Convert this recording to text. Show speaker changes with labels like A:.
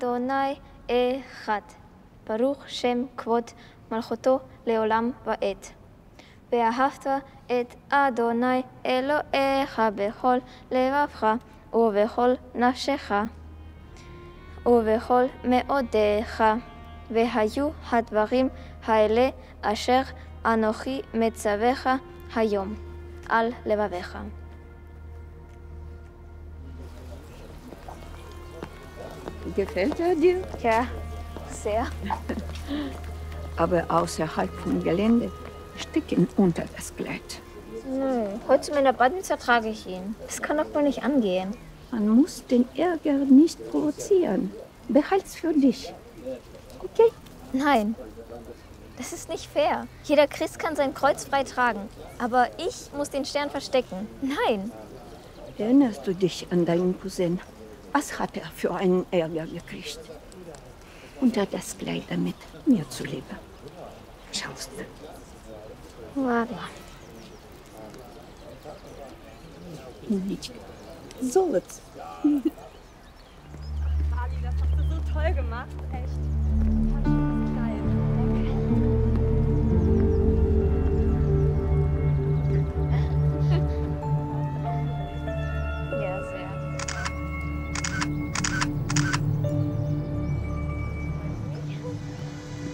A: Adonai Echad. Baruch Shem Kvod Malchuto Leolam Va'et. ואהבת את אדוני אלוהיך בכל לבבך ובכל נפשך ובכל מאודיך. והיו הדברים האלה אשר אנוכי מצווך היום על לבביך.
B: Gefällt er dir?
A: Ja, sehr.
B: Aber außerhalb vom Gelände stecken unter das Kleid.
A: Heute zu meiner Badnitzer trage ich ihn. Das kann doch wohl nicht angehen.
B: Man muss den Ärger nicht provozieren. Behalt's für dich. Okay?
A: Nein, das ist nicht fair. Jeder Christ kann sein Kreuz frei tragen. Aber ich muss den Stern verstecken. Nein.
B: Erinnerst du dich an deinen Cousin? Was hat er für einen Ärger gekriegt? Unter das Kleid damit, mir zuliebe. Schaust du?
A: Ладно.
B: Nitschke. So wird's.
C: Ali, das hast du so toll gemacht.